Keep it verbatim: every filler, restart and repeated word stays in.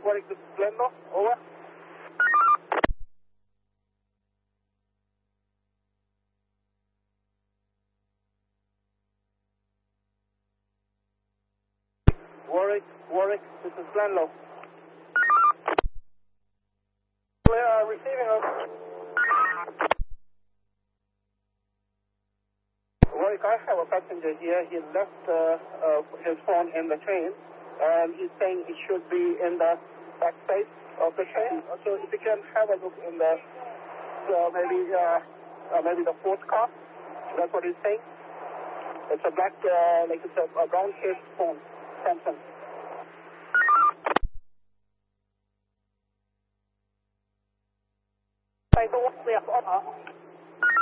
Warwick, this is Glendale. Over. Warwick, Warwick, this is Glendale. Clear, uh, receiving us. Warwick, I have a passenger here. He left uh, uh, his phone in the train, and he's saying he should be in the back space of the train. So if you can have a look in the, uh, maybe, uh, uh, maybe the fourth car. That's what he's saying. It's a black, uh, like it's a, a brown-shaped phone, Samsung. I don't want to